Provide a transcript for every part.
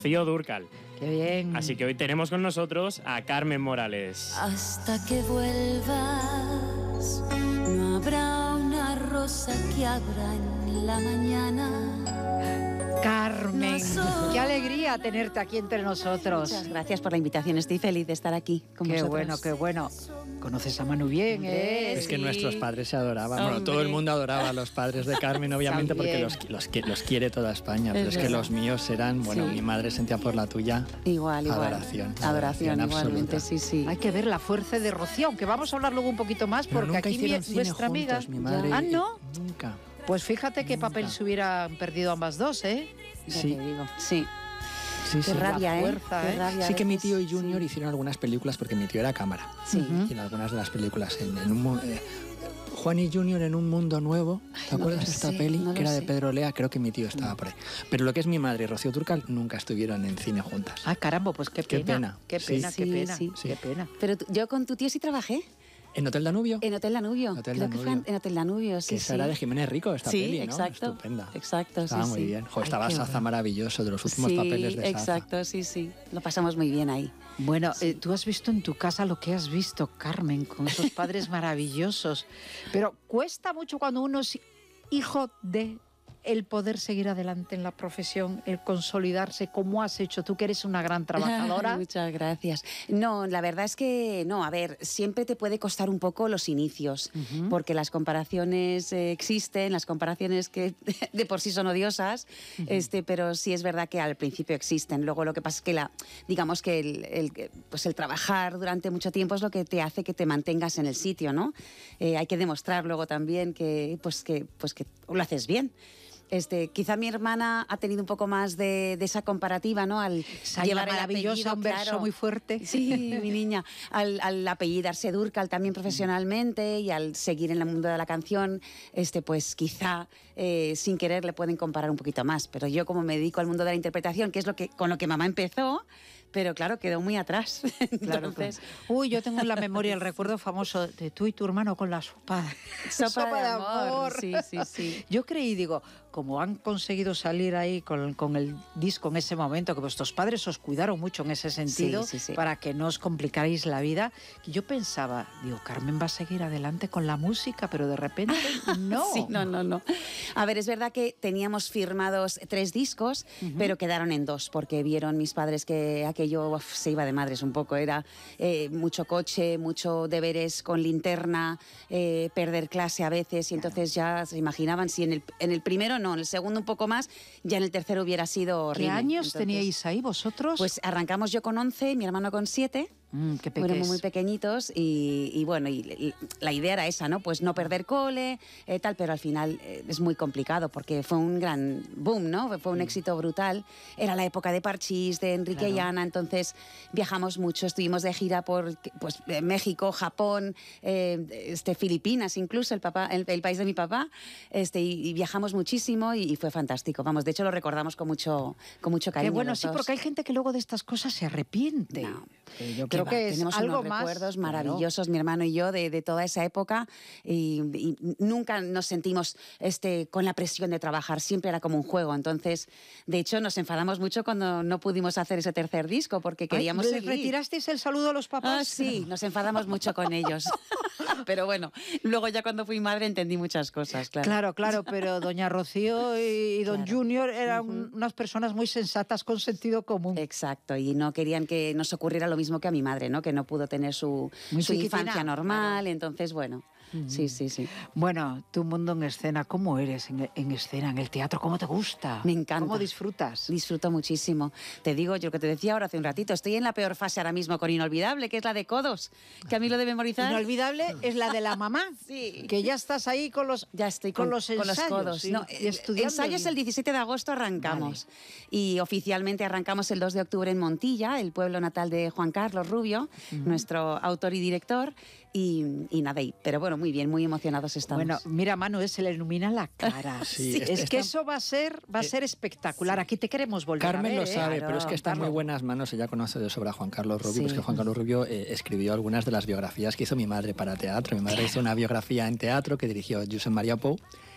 Rocío Dúrcal. Qué bien. Así que hoy tenemos con nosotros a Carmen Morales. Hasta que vuelvas, no habrá una rosa que abra en la mañana. Carmen, qué alegría tenerte aquí entre nosotros. Muchas gracias por la invitación, estoy feliz de estar aquí con vosotros. Bueno, qué bueno. Conoces a Manu bien, ¿eh? Es que Sí. nuestros padres se adoraban. Bueno, Hombre. todo el mundo adoraba a los padres de Carmen, obviamente, porque los quiere toda España. Pero es que verdad. los míos eran, bueno, Sí. mi madre sentía por la tuya. Igual. Adoración Igualmente, absoluta. sí. Hay que ver la fuerza de Rocío, aunque vamos a hablar luego un poquito más, Pero porque nunca aquí hicieron cine nuestra amiga... juntos, mi madre ¿Ah, y- no? Nunca. Pues fíjate qué papel se hubieran perdido ambas dos, ¿eh? Ya Sí. te digo. Sí. Sí, Qué sí. rabia, La fuerza, Qué ¿eh? rabia Sí a que mi veces. tío y Junior hicieron algunas películas, porque mi tío era cámara. Sí. Ujú. Y en algunas de las películas, Juan y Junior en un mundo nuevo. ¿Te no acuerdas lo de esta sé, peli? no lo Que era de sé. Pedro Lea, creo que mi tío estaba por ahí. Pero lo que es mi madre y Rocío Dúrcal nunca estuvieron en cine juntas. Ah, caramba, pues qué Qué pena. pena. Qué Sí. pena, qué Sí, pena, sí. qué pena. Pero yo con tu tío sí trabajé. ¿En Hotel Danubio? En Hotel Danubio. Hotel Creo que Danubio. fue en Hotel Danubio, sí, Que esa sí. era de Jiménez Rico, esta Sí, peli, ¿no? exacto. Estupenda. Exacto, Estaba sí, muy sí. bien. Jo, Ay, estaba qué Saza horror. maravilloso, de los últimos papeles de Saza. exacto, sí. Lo pasamos muy bien ahí. Bueno, tú has visto en tu casa lo que has visto, Carmen, con esos padres maravillosos. Pero cuesta mucho cuando uno es hijo de el poder seguir adelante en la profesión, el consolidarse, como has hecho tú, que eres una gran trabajadora. Muchas gracias. No, la verdad es que no, a ver, siempre te puede costar un poco los inicios, porque las comparaciones existen, las comparaciones que de por sí son odiosas, pero sí es verdad que al principio existen. Luego lo que pasa es que digamos que el trabajar durante mucho tiempo es lo que te hace que te mantengas en el sitio, ¿no? Hay que demostrar luego también que lo haces bien. Quizá mi hermana ha tenido un poco más de esa comparativa, ¿no? Al Esa llevar el maravillosa, apellido, un verso claro. muy fuerte. Sí, mi niña. Al apellidarse Dúrcal también profesionalmente y al seguir en el mundo de la canción, pues quizá sin querer le pueden comparar un poquito más. Pero yo, como me dedico al mundo de la interpretación, que es con lo que mamá empezó, pero claro, quedó muy atrás. Claro, Entonces, claro. Uy, yo tengo en la memoria el recuerdo famoso de tú y tu hermano con la sopa. sopa de amor. Sí. Yo creí, digo, como han conseguido salir ahí con el disco en ese momento, que vuestros padres os cuidaron mucho en ese sentido, Sí. para que no os complicarais la vida, que yo pensaba, digo, Carmen va a seguir adelante con la música, pero de repente no. Sí, no. A ver, es verdad que teníamos firmados 3 discos, pero quedaron en 2, porque vieron mis padres que aquello se iba de madres un poco. Era mucho coche, mucho deberes con linterna, perder clase a veces, y entonces ya se imaginaban si en el primero no, en el segundo un poco más, ya en el tercero hubiera sido horrible. ¿Qué años Entonces, teníais ahí vosotros? Pues arrancamos yo con 11, mi hermano con 7. Qué Éramos pequeños. muy pequeñitos y bueno, y la idea era esa, ¿no? Pues no perder cole, tal, pero al final es muy complicado porque fue un gran boom, ¿no? Fue un éxito brutal. Era la época de Parchís, de Enrique y Ana, entonces viajamos mucho, estuvimos de gira por México, Japón, Filipinas incluso, el país de mi papá, y viajamos muchísimo y fue fantástico. Vamos, de hecho lo recordamos con mucho cariño. Qué bueno, los sí, dos. porque hay gente que luego de estas cosas se arrepiente. No. Yo creo que es tenemos algo unos más recuerdos claro. maravillosos, mi hermano y yo, de toda esa época, y nunca nos sentimos con la presión de trabajar, siempre era como un juego. Entonces, de hecho, nos enfadamos mucho cuando no pudimos hacer ese tercer disco porque queríamos ¿Les seguir. retirasteis el saludo a los papás? Sí, nos enfadamos mucho con ellos. Pero bueno, luego ya cuando fui madre entendí muchas cosas, claro. Claro, pero doña Rocío y don Claro. Junior eran unas personas muy sensatas con sentido común. Exacto, y no querían que nos ocurriera lo mismo que a mi madre, ¿no? Que no pudo tener su Muy chiquitina, infancia normal, claro. entonces, bueno, sí. Bueno, tu mundo en escena, ¿cómo eres en escena, en el teatro? ¿Cómo te gusta? Me encanta. ¿Cómo disfrutas? Disfruto muchísimo. Te digo, yo lo que te decía ahora hace un ratito, estoy en la peor fase ahora mismo con Inolvidable, que es la de codos, que a mí lo de memorizar... Inolvidable es la de la mamá. Sí. Que ya estás ahí con los, Ya estoy con los ensayos. codos. Y, No, y estudiando. ensayos el 17 de agosto arrancamos. Y oficialmente arrancamos el 2 de octubre en Montilla, el pueblo natal de Juan Carlos Rubio, nuestro autor y director. Y nada, pero bueno, muy bien, muy emocionados estamos. Bueno, mira, Manu, se le ilumina la cara. Sí, es que eso va a ser espectacular. Aquí te queremos volver Carmen a ver. lo sabe, Claro, pero es que está en muy Carlos. buenas manos. Ella conoce de sobra a Juan Carlos Rubio, Sí. pues que Juan Carlos Rubio escribió algunas de las biografías que hizo mi madre para teatro. Mi madre hizo una biografía en teatro que dirigió Josep Maria Pou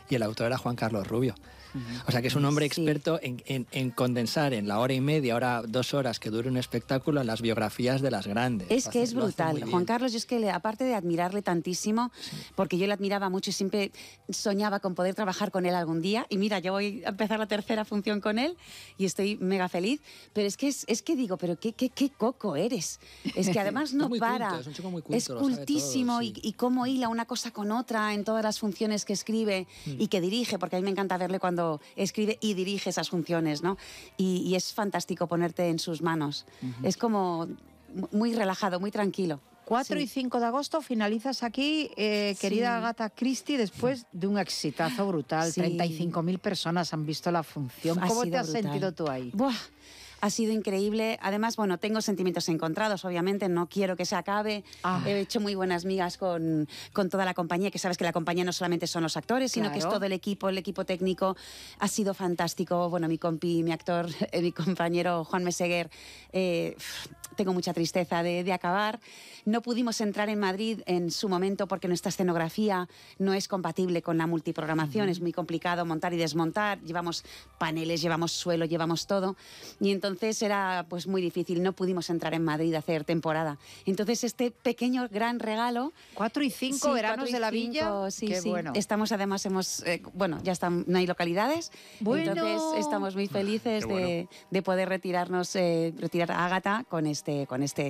y el autor era Juan Carlos Rubio. O sea que es un hombre experto en condensar en la hora y media, 2 horas que dure un espectáculo, las biografías de las grandes. Es que es brutal. Juan Carlos, yo es que aparte de admirarle tantísimo, porque yo le admiraba mucho y siempre soñaba con poder trabajar con él algún día, y mira, yo voy a empezar la 3ª función con él y estoy mega feliz, pero es que digo, pero qué coco eres. Es que además no para. Culto, es un chico muy culto, es cultísimo todo, y cómo hila una cosa con otra en todas las funciones que escribe y que dirige, porque a mí me encanta verle cuando escribe y dirige esas funciones, ¿no? Y es fantástico ponerte en sus manos. Es como muy relajado, muy tranquilo. 4 y 5 de agosto finalizas aquí, querida Agatha Christie, después de un exitazo brutal. 35.000 personas han visto la función. ¿Cómo te has sentido tú ahí? Buah. Ha sido increíble. Además, bueno, tengo sentimientos encontrados, obviamente, no quiero que se acabe. He hecho muy buenas migas con toda la compañía, que sabes que la compañía no solamente son los actores, sino que es todo el equipo técnico. Ha sido fantástico. Bueno, mi compi, mi actor, mi compañero Juan Meseguer, tengo mucha tristeza de acabar. No pudimos entrar en Madrid en su momento porque nuestra escenografía no es compatible con la multiprogramación, es muy complicado montar y desmontar, llevamos paneles, llevamos suelo, llevamos todo, y entonces era pues muy difícil, no pudimos entrar en Madrid a hacer temporada. Entonces este pequeño gran regalo... 4 y 5 veranos de la Villa. Qué bueno. Estamos además, bueno, ya están, no hay localidades, entonces estamos muy felices de poder retirar a Ágata con este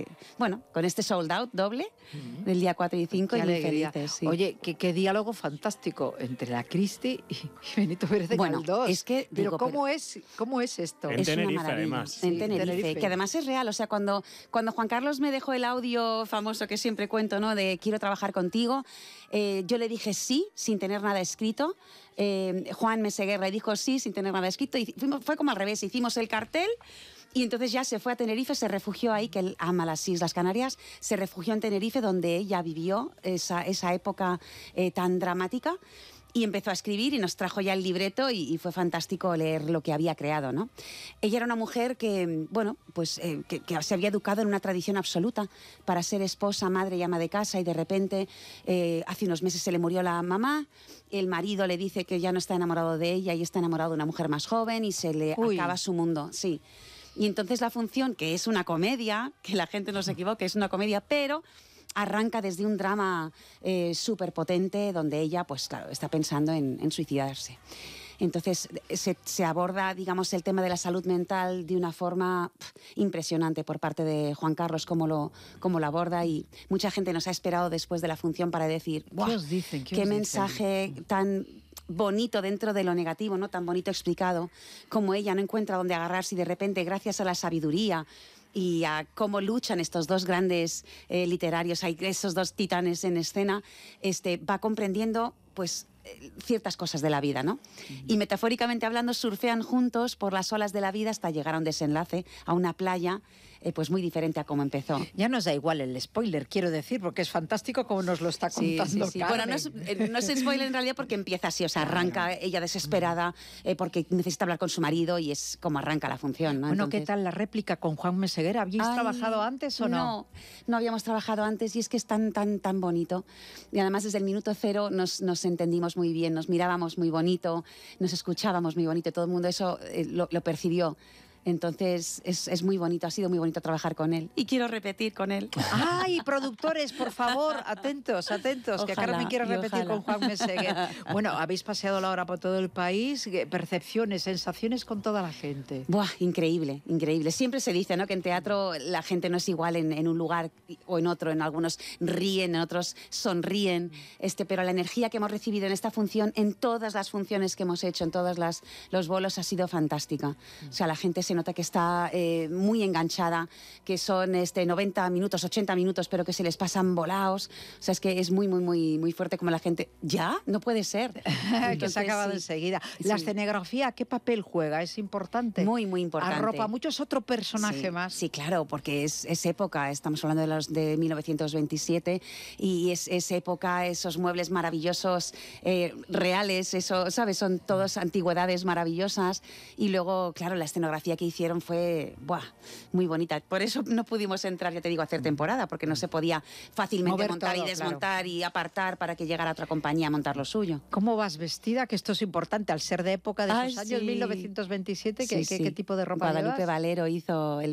sold out doble del día 4 y 5 y muy felices. Sí. Oye, qué diálogo fantástico entre la Christie y Benito Pérez de Galdós. Es que digo, ¿cómo es esto? En Tenerife, además. En Tenerife, que además es real. O sea, cuando Juan Carlos me dejó el audio famoso que siempre cuento, ¿no? De quiero trabajar contigo, yo le dije sí, sin tener nada escrito. Juan Meseguer le dijo sí, sin tener nada escrito. Y fue como al revés, hicimos el cartel. Y entonces ya se fue a Tenerife, se refugió ahí, que él ama las Islas Canarias, se refugió en Tenerife, donde ella vivió esa época tan dramática, y empezó a escribir y nos trajo ya el libreto y fue fantástico leer lo que había creado, ¿no? Ella era una mujer que, bueno, pues que se había educado en una tradición absoluta para ser esposa, madre y ama de casa, y de repente hace unos meses se le murió la mamá, el marido le dice que ya no está enamorado de ella y está enamorado de una mujer más joven y se le acaba su mundo, sí. Y entonces la función, que es una comedia, que la gente no se equivoque, es una comedia, pero arranca desde un drama súper potente donde ella, pues claro, está pensando en suicidarse. Entonces se aborda, digamos, el tema de la salud mental de una forma impresionante por parte de Juan Carlos, cómo lo aborda, y mucha gente nos ha esperado después de la función para decir, ¿qué os dicen? ¿Qué mensaje tan bonito dentro de lo negativo, ¿no? Tan bonito explicado, como ella no encuentra dónde agarrarse y de repente, gracias a la sabiduría y a cómo luchan estos dos grandes literarios, hay esos dos titanes en escena, va comprendiendo, pues, ciertas cosas de la vida, ¿no? Y metafóricamente hablando, surfean juntos por las olas de la vida hasta llegar a un desenlace, a una playa, pues muy diferente a cómo empezó. Ya nos da igual el spoiler, quiero decir, porque es fantástico como nos lo está contando. Sí. Bueno, no es spoiler en realidad porque empieza así, o sea, arranca ella desesperada porque necesita hablar con su marido y es como arranca la función, ¿no? Bueno, Entonces, ¿qué tal la réplica con Juan Meseguer? ¿Habíais trabajado antes o no? No habíamos trabajado antes y es que es tan bonito. Y además desde el minuto cero nos entendimos muy bien, nos mirábamos muy bonito, nos escuchábamos muy bonito, todo el mundo eso lo percibió. Entonces es muy bonito, ha sido muy bonito trabajar con él. Y quiero repetir con él. ¡Ay, productores, por favor! Atentos, ojalá, que Carmen quiere repetir con Juan Meseguer. Bueno, habéis paseado la hora por todo el país, percepciones, sensaciones con toda la gente. Buah, increíble, increíble. Siempre se dice, ¿no?, que en teatro la gente no es igual en un lugar o en otro. En algunos ríen, en otros sonríen. Pero la energía que hemos recibido en esta función, en todas las funciones que hemos hecho, en todos los bolos, ha sido fantástica. O sea, la gente se nota que está muy enganchada, que son 90 minutos, 80 minutos, pero que se les pasan volados. O sea, es que es muy fuerte como la gente... ¿Ya? No puede ser. Entonces, que se ha acabado enseguida. La escenografía, ¿qué papel juega? ¿Es importante? Muy importante. Arropa mucho, es otro personaje más. Sí, claro, porque es época. Estamos hablando de 1927 y es época, esos muebles maravillosos, reales, eso, ¿sabes? Son todas antigüedades maravillosas. Y luego, claro, la escenografía que que hicieron fue muy bonita. Por eso no pudimos entrar, ya te digo, a hacer temporada, porque no se podía fácilmente Mover montar todo, y desmontar y apartar para que llegara otra compañía a montar lo suyo. ¿Cómo vas vestida? Que esto es importante, al ser de época de esos años, sí. 1927, Sí, ¿qué tipo de ropa Guadalupe llevas? Valero hizo el